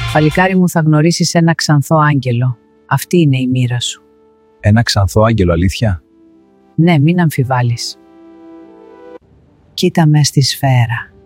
Παλικάρι μου, θα γνωρίσεις ένα ξανθό άγγελο. Αυτή είναι η μοίρα σου. Ένα ξανθό άγγελο, αλήθεια? Ναι, μην αμφιβάλλεις. Κοίτα μες στη σφαίρα.